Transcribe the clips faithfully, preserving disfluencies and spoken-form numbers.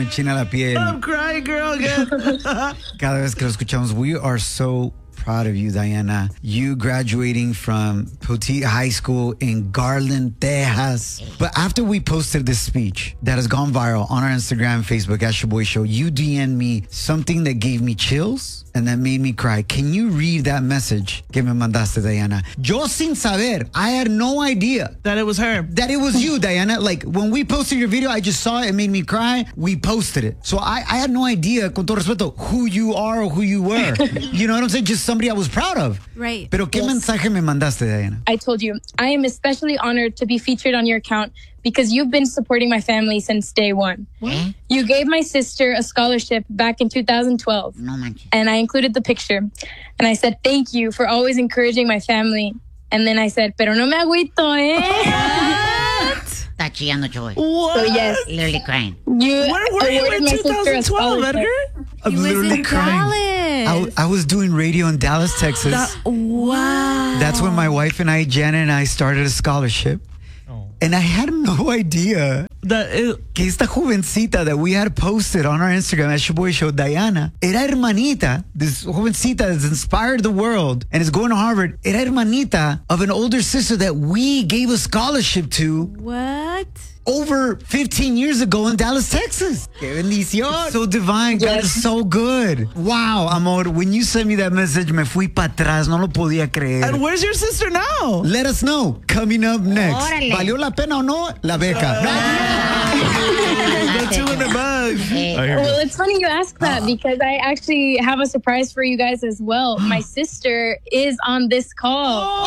me enchina la piel. I'm crying, girl, again. Cada vez que lo escuchamos, we are so proud of you, Diana. You graduating from Poteet High School in Garland, Texas. But after we posted this speech that has gone viral on our Instagram, Facebook, at Shoboy Show, you D M'd me something that gave me chills and that made me cry. Can you read that message que me mandaste, Diana? Yo sin saber, I had no idea that it was her. That it was you, Diana. Like, when we posted your video, I just saw it, it made me cry. We posted it. So I, I had no idea, con todo respeto, who you are or who you were. You know what I'm saying? Just somebody I was proud of. Right. Pero ¿qué Yes. mensaje me mandaste, Diana? I told you, I am especially honored to be featured on your account because you've been supporting my family since day one. What? You gave my sister a scholarship back in two thousand twelve. No manches. And I included the picture. And I said, thank you for always encouraging my family. And then I said, pero no me agüito, eh? Está chillando, Joy. What? So yes, Literally crying. you Where were you awarded in my sister a twenty twelve, scholarship. Edgar? I'm He was literally in crying. I, Dallas. I was doing radio in Dallas, Texas. That- wow. That's when my wife and I, Janet and I, started a scholarship. And I had no idea That is, que esta jovencita that we had posted on our Instagram at Shoboy Show, Diana, era hermanita, this jovencita that's inspired the world and is going to Harvard, era hermanita of an older sister that we gave a scholarship to What? over fifteen years ago in Dallas, Texas. Qué bendición. So divine. God is so good. Wow, amor. When you sent me that message, me fui para atrás. No lo podía creer. and where's your sister now? Let us know. Coming up next. Órale. ¿Valió la pena o no? La beca. The two hundred bucks. Well, it's funny you ask that because I actually have a surprise for you guys as well. My sister is on this call.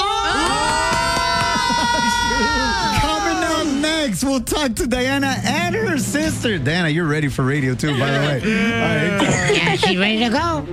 Coming up next, we'll talk to Diana and her sister. Diana, you're ready for radio too, by the way. All right. Yeah, she's ready to go.